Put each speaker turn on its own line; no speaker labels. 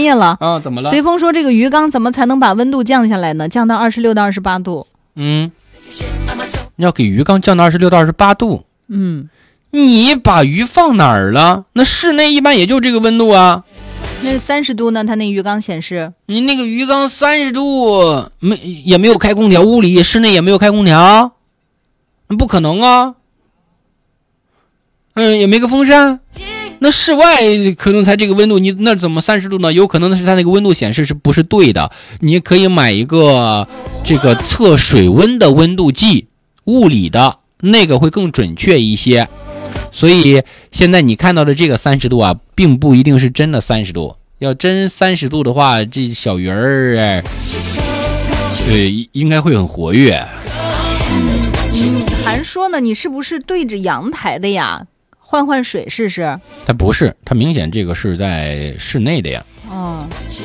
业了
啊？怎么了？
随风说这个鱼缸怎么才能把温度降下来呢？降到26到28度。
要给鱼缸降到26到28度。你把鱼放哪儿了？那室内一般也就这个温度啊。
那30度呢？它那鱼缸显示
你那个鱼缸30度，也没有开空调，屋里室内也没有开空调，不可能啊。也没个风扇，那室外可能才这个温度，你那怎么30度呢？有可能是它那个温度显示是不是对的？你可以买一个这个测水温的温度计，物理的那个会更准确一些。所以现在你看到的这个30度啊，并不一定是真的30度。要真30度的话，这小鱼儿应该会很活跃。
还说呢，你是不是对着阳台的呀？换水试试。
它不是，它明显这个是在室内的呀。